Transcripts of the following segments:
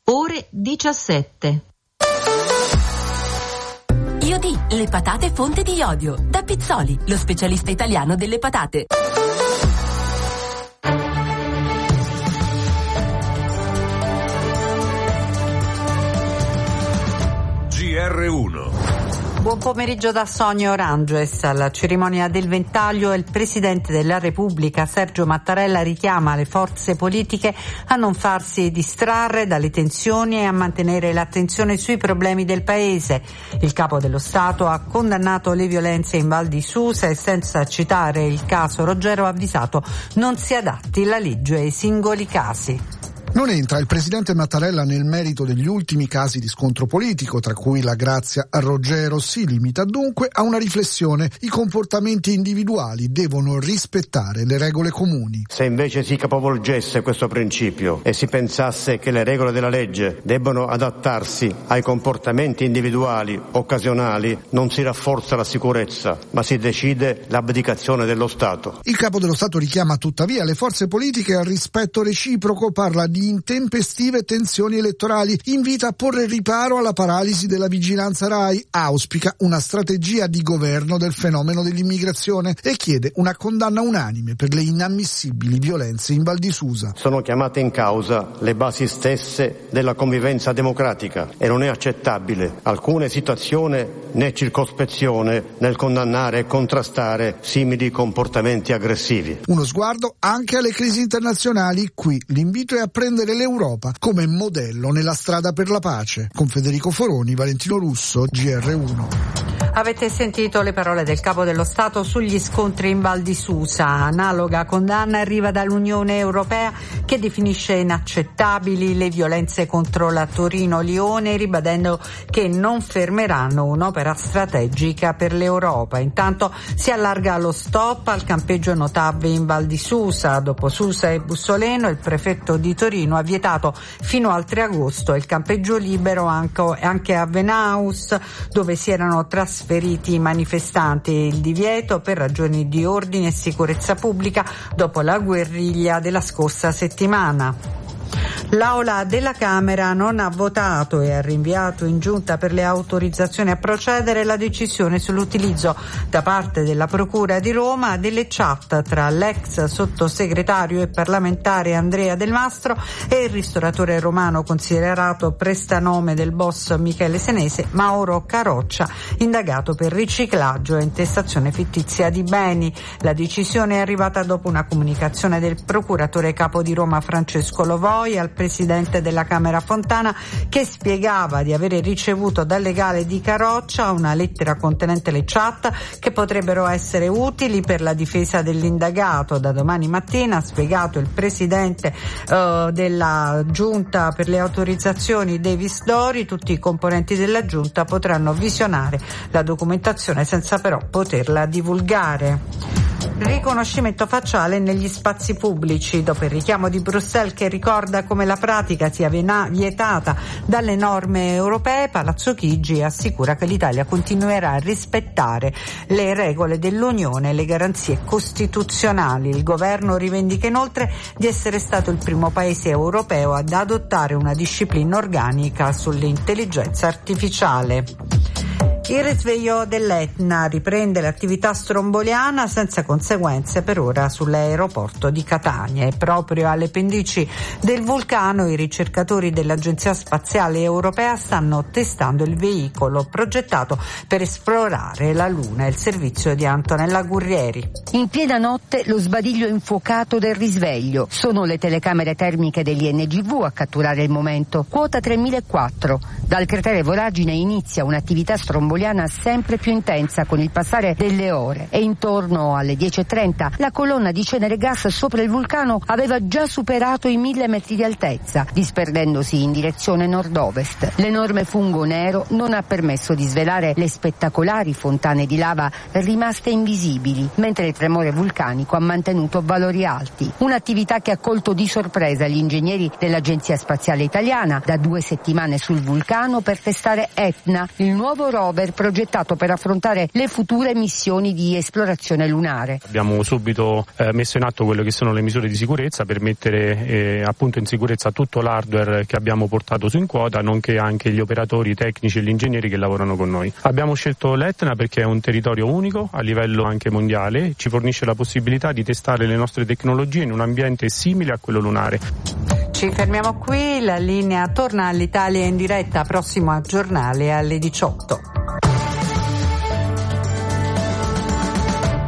ore 17. Iodi, le patate fonte di iodio. Da Pizzoli, lo specialista italiano delle patate. GR1. Buon pomeriggio da Sonia Oranges. Alla cerimonia del ventaglio il Presidente della Repubblica Sergio Mattarella richiama le forze politiche a non farsi distrarre dalle tensioni e a mantenere l'attenzione sui problemi del Paese. Il Capo dello Stato ha condannato le violenze in Val di Susa e, senza citare il caso Roggero, ha avvisato non si adatti la legge ai singoli casi. Non entra il Presidente Mattarella nel merito degli ultimi casi di scontro politico, tra cui la grazia a Roggero. Si limita dunque a una riflessione. I comportamenti individuali devono rispettare le regole comuni. Se invece si capovolgesse questo principio e si pensasse che le regole della legge debbono adattarsi ai comportamenti individuali occasionali, non si rafforza la sicurezza, ma si decide l'abdicazione dello Stato. Il Capo dello Stato richiama tuttavia le forze politiche al rispetto reciproco, parla di intempestive tensioni elettorali, invita a porre riparo alla paralisi della vigilanza RAI, auspica una strategia di governo del fenomeno dell'immigrazione e chiede una condanna unanime per le inammissibili violenze in Val di Susa. Sono chiamate in causa le basi stesse della convivenza democratica e non è accettabile alcuna esitazione né circospezione nel condannare e contrastare simili comportamenti aggressivi. Uno sguardo anche alle crisi internazionali. Qui l'invito è a prendere l'Europa come modello nella strada per la pace. Con Federico Foroni, Valentino Russo, GR1. Avete sentito le parole del Capo dello Stato sugli scontri in Val di Susa. Analoga condanna arriva dall'Unione Europea, che definisce inaccettabili le violenze contro la Torino-Lione, ribadendo che non fermeranno un'opera strategica per l'Europa. Intanto si allarga lo stop al campeggio Notave in Val di Susa. Dopo Susa e Bussoleno, il prefetto di Torino ha vietato fino al 3 agosto il campeggio libero anche a Venaus, dove si erano trasferiti i manifestanti. Il divieto per ragioni di ordine e sicurezza pubblica dopo la guerriglia della scorsa settimana. L'Aula della Camera non ha votato e ha rinviato in Giunta per le autorizzazioni a procedere la decisione sull'utilizzo da parte della Procura di Roma delle chat tra l'ex sottosegretario e parlamentare Andrea Del Mastro e il ristoratore romano considerato prestanome del boss Michele Senese, Mauro Caroccia, indagato per riciclaggio e intestazione fittizia di beni. La decisione è arrivata dopo una comunicazione del procuratore capo di Roma Francesco Lovoi al presidente della Camera Fontana, che spiegava di avere ricevuto dal legale di Caroccia una lettera contenente le chat che potrebbero essere utili per la difesa dell'indagato. Da domani mattina, ha spiegato il presidente della Giunta per le autorizzazioni Davis Dori, tutti i componenti della Giunta potranno visionare la documentazione senza però poterla divulgare. Riconoscimento facciale negli spazi pubblici. Dopo il richiamo di Bruxelles che ricorda come la pratica sia vietata dalle norme europee, Palazzo Chigi assicura che l'Italia continuerà a rispettare le regole dell'Unione e le garanzie costituzionali. Il governo rivendica inoltre di essere stato il primo paese europeo ad adottare una disciplina organica sull'intelligenza artificiale. Il risveglio dell'Etna riprende l'attività stromboliana senza conseguenze per ora sull'aeroporto di Catania e proprio alle pendici del vulcano i ricercatori dell'Agenzia Spaziale Europea stanno testando il veicolo progettato per esplorare la Luna. Il servizio di Antonella Gurrieri. In piena notte lo sbadiglio infuocato del risveglio. Sono le telecamere termiche degli NGV a catturare il momento. Quota 3004. Dal cratere Voragine inizia un'attività stromboliana sempre più intensa con il passare delle ore e intorno alle 10:30 la colonna di cenere gas sopra il vulcano aveva già superato i 1000 metri di altezza, disperdendosi in direzione nord-ovest. L'enorme fungo nero non ha permesso di svelare le spettacolari fontane di lava rimaste invisibili, mentre il tremore vulcanico ha mantenuto valori alti. Un'attività che ha colto di sorpresa gli ingegneri dell'Agenzia Spaziale Italiana, da 2 settimane sul vulcano per testare Etna, il nuovo rover lander progettato per affrontare le future missioni di esplorazione lunare. Abbiamo subito messo in atto quelle che sono le misure di sicurezza per mettere appunto in sicurezza tutto l'hardware che abbiamo portato su in quota, nonché anche gli operatori tecnici e gli ingegneri che lavorano con noi. Abbiamo scelto l'Etna perché è un territorio unico a livello anche mondiale, ci fornisce la possibilità di testare le nostre tecnologie in un ambiente simile a quello lunare. Ci fermiamo qui, la linea torna all'Italia in diretta, prossimo giornale alle 18.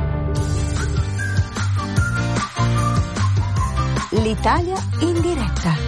L'Italia in diretta.